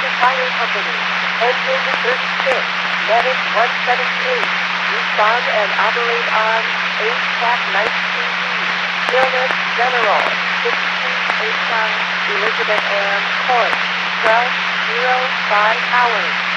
Fire Company. Engine 36, Medic 178. Respond and operate on HVAC 19B. Illness General 5285 Elizabeth Ann Court. 12:05 hours.